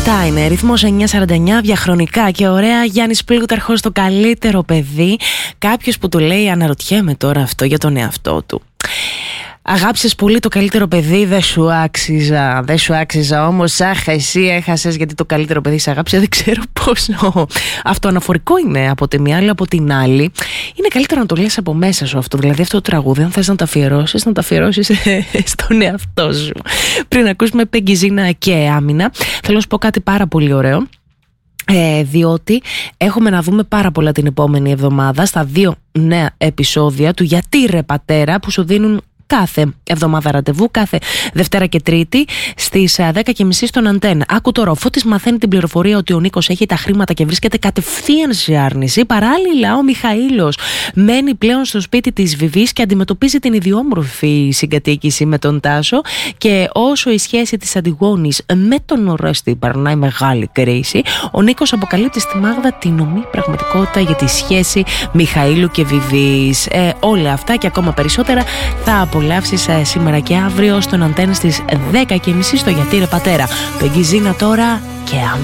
Αυτά είναι. Ρυθμός 949, διαχρονικά και ωραία. Γιάννης Πλούταρχος, το καλύτερο παιδί. Κάποιος που του λέει, αναρωτιέμαι τώρα αυτό για τον εαυτό του. Αγάπησες πολύ το καλύτερο παιδί, δεν σου άξιζα όμως. Αχ, εσύ έχασες γιατί το καλύτερο παιδί σε αγάπησε. Δεν ξέρω πόσο αυτοαναφορικό είναι από τη μία, αλλά από την άλλη είναι καλύτερο να το λες από μέσα σου αυτό. Δηλαδή αυτό το τραγούδι, αν θες να το αφιερώσεις, να το αφιερώσεις στον εαυτό σου. Πριν ακούσουμε Πεγκιζίνα και Άμυνα, θέλω να σου πω κάτι πάρα πολύ ωραίο. Διότι έχουμε να δούμε πάρα πολλά την επόμενη εβδομάδα στα 2 νέα επεισόδια του Γιατί ρε πατέρα, που σου δίνουν κάθε εβδομάδα ραντεβού, κάθε Δευτέρα και Τρίτη στις 10:30 στον Αντένα. Άκου τώρα, ο Φώτης μαθαίνει την πληροφορία ότι ο Νίκος έχει τα χρήματα και βρίσκεται κατευθείαν σε άρνηση. Παράλληλα, ο Μιχαήλος μένει πλέον στο σπίτι της Βιβής και αντιμετωπίζει την ιδιόμορφη συγκατοίκηση με τον Τάσο. Και όσο η σχέση της Αντιγόνης με τον Ορέστη περνάει μεγάλη κρίση, ο Νίκος αποκαλύπτει στη Μάγδα την ομή πραγματικότητα για τη σχέση Μιχαήλου και Βιβής. Όλα αυτά και ακόμα περισσότερα θα απολαύσεις σήμερα και αύριο στον Αντένα στις 10:30 στο Γιατί ρε πατέρα. Πεγκιζίνα τώρα και Άμυνα.